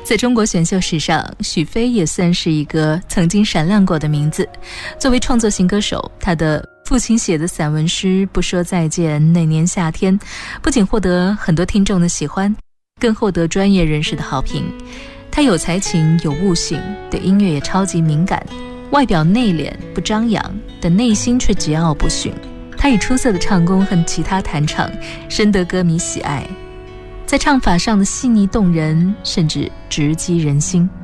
在中国选秀史上，许飞也算是一个曾经闪亮过的名字。作为创作型歌手，他的父亲写的散文诗《不说再见》那年夏天，不仅获得很多听众的喜欢，更获得专业人士的好评。他有才情有悟性，对音乐也超级敏感，外表内敛不张扬，但内心却桀骜不驯。他以出色的唱功和吉他弹唱深得歌迷喜爱，在唱法上的细腻动人，甚至直击人心。